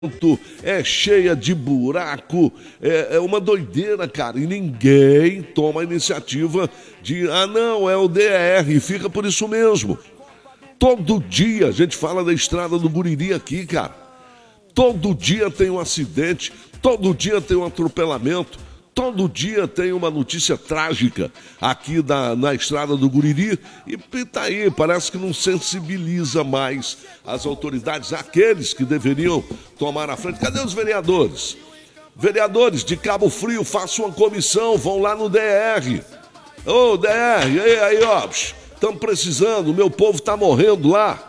é cheia de buraco, é uma doideira, cara, e ninguém toma a iniciativa de, não, é o DER, e fica por isso mesmo. Todo dia a gente fala da estrada do Guriri aqui, cara. Todo dia tem um acidente, todo dia tem um atropelamento, todo dia tem uma notícia trágica aqui na estrada do Guriri e tá aí, parece que não sensibiliza mais as autoridades, aqueles que deveriam tomar a frente. Cadê os vereadores? Vereadores de Cabo Frio, façam uma comissão, vão lá no DR. Ô, DR, aí, ó, estamos precisando, o meu povo tá morrendo lá.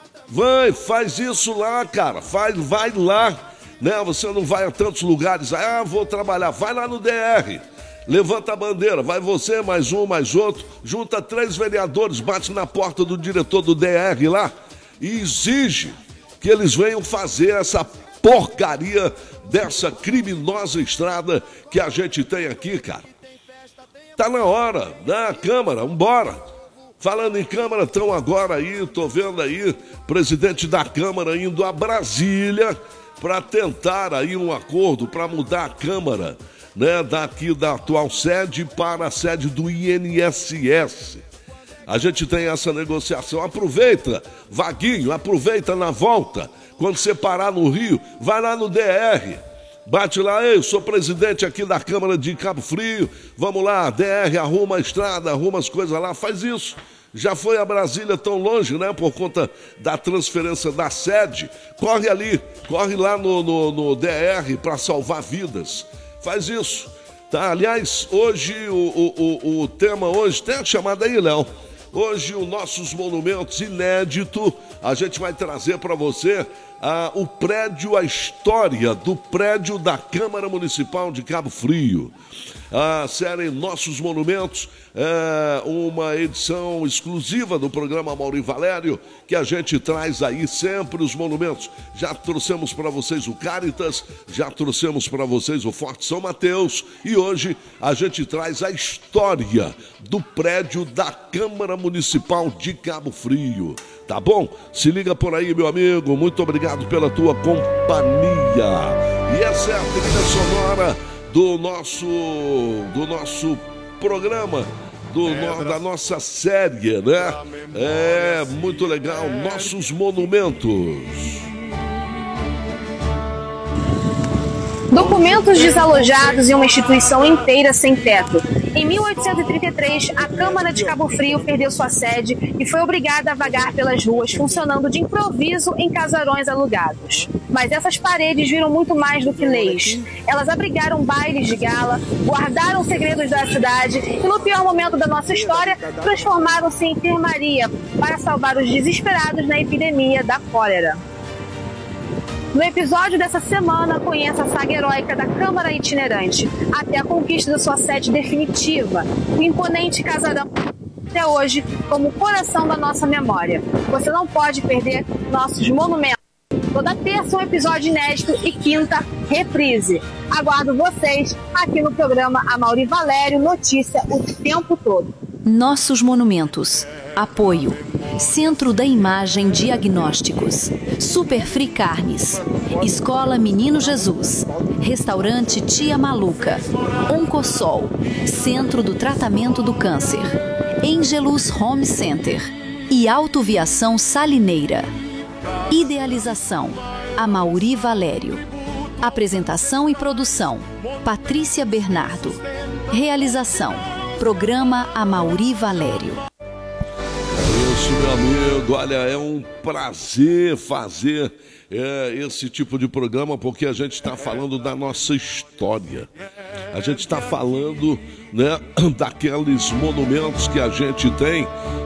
Faz isso lá, cara, vai lá. Né? Você não vai a tantos lugares, vou trabalhar, vai lá no DR, levanta a bandeira, vai você, mais um, mais outro, junta 3 vereadores, bate na porta do diretor do DR lá e exige que eles venham fazer essa porcaria dessa criminosa estrada que a gente tem aqui, cara. Tá na hora, da Câmara, vambora. Falando em Câmara, estão agora aí, tô vendo aí, presidente da Câmara indo a Brasília para tentar aí um acordo para mudar a Câmara, né, daqui da atual sede para a sede do INSS. A gente tem essa negociação. Aproveita, Vaguinho, aproveita na volta. Quando você parar no Rio, vai lá no DR. Bate lá, eu sou presidente aqui da Câmara de Cabo Frio. Vamos lá, DR, arruma a estrada, arruma as coisas lá, faz isso. Já foi a Brasília tão longe, né? Por conta da transferência da sede. Corre ali, corre lá no DR para salvar vidas. Faz isso, tá? Aliás, hoje o tema hoje, tem a chamada aí, Léo. Hoje, os nossos monumentos inédito, a gente vai trazer para você o prédio, a história do prédio da Câmara Municipal de Cabo Frio. A série Nossos Monumentos é uma edição exclusiva do programa Mauri Valério, que a gente traz aí sempre os monumentos. Já trouxemos para vocês o Cáritas, já trouxemos para vocês o Forte São Mateus e hoje a gente traz a história do prédio da Câmara Municipal de Cabo Frio. Tá bom? Se liga por aí, meu amigo. Muito obrigado pela tua companhia. E essa é a trilha sonora do nosso programa, da nossa série, né? É muito legal, Nossos Monumentos. Documentos desalojados e uma instituição inteira sem teto. Em 1833, a Câmara de Cabo Frio perdeu sua sede e foi obrigada a vagar pelas ruas, funcionando de improviso em casarões alugados. Mas essas paredes viram muito mais do que leis. Elas abrigaram bailes de gala, guardaram segredos da cidade e, no pior momento da nossa história, transformaram-se em enfermaria para salvar os desesperados na epidemia da cólera. No episódio dessa semana, conheça a saga heróica da Câmara Itinerante, até a conquista da sua sede definitiva, o imponente casarão até hoje como o coração da nossa memória. Você não pode perder nossos monumentos. Toda terça um episódio inédito e quinta, reprise. Aguardo vocês aqui no programa Mauri Valério, notícia o tempo todo. Nossos monumentos. Apoio. Centro da Imagem Diagnósticos. Super Free Carnes. Escola Menino Jesus. Restaurante Tia Maluca. Oncosol. Centro do Tratamento do Câncer. Angelus Home Center. E Autoviação Salineira. Idealização. Mauri Valério. Apresentação e produção. Patrícia Bernardo. Realização. Programa Mauri Valério. Isso, meu amigo, olha, é um prazer fazer esse tipo de programa, porque a gente está falando da nossa história. A gente está falando, né, daqueles monumentos que a gente tem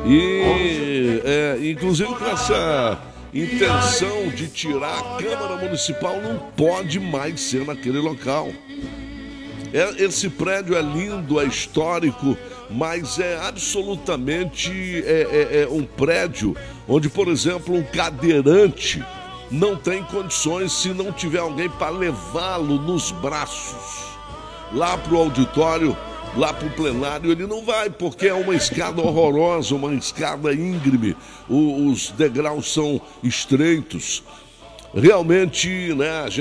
e, inclusive, com essa intenção de tirar a Câmara Municipal, não pode mais ser naquele local. Esse prédio é lindo, é histórico, mas é absolutamente um prédio onde, por exemplo, um cadeirante não tem condições, se não tiver alguém para levá-lo nos braços lá para o auditório, lá para o plenário, ele não vai, porque é uma escada horrorosa, uma escada íngreme, os degraus são estreitos. realmente, né,